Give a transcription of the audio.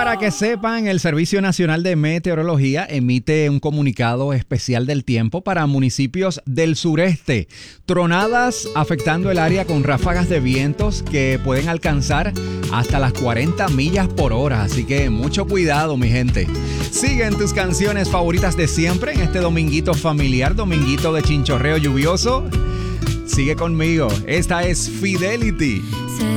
para que sepan, el Servicio Nacional de Meteorología emite un comunicado especial del tiempo para municipios del sureste. Tronadas afectando el área con ráfagas de vientos que pueden alcanzar hasta las 40 millas por hora. Así que mucho cuidado, mi gente. Siguen tus canciones favoritas de siempre en este dominguito familiar, dominguito de chinchorreo lluvioso. Sigue conmigo. Esta es Fidelity.